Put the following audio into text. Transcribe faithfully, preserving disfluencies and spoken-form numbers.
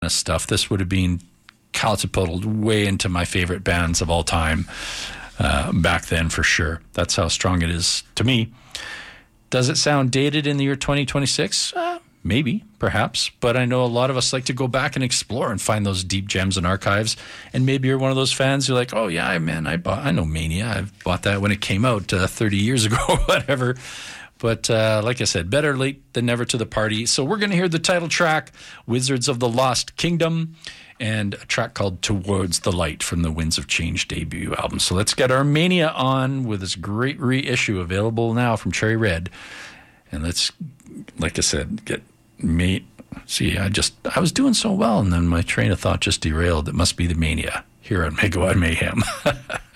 stuff, this would have been catapulted way into my favorite bands of all time uh, back then for sure. That's how strong it is to me. Does it sound dated in the year twenty twenty-six? Uh, maybe, perhaps. But I know a lot of us like to go back and explore and find those deep gems and archives. And maybe you're one of those fans who're like, oh, yeah, man, I bought, I know Mania. I bought that when it came out uh, thirty years ago or whatever. But uh, like I said, better late than never to the party. So we're going to hear the title track, Wizards of the Lost Kingdom, and a track called Towards the Light from the Winds of Change debut album. So let's get our Mania on with this great reissue available now from Cherry Red. And let's, like I said, get me. See, I just, I was doing so well, and then my train of thought just derailed. It must be the Mania here on Megawatt Mayhem.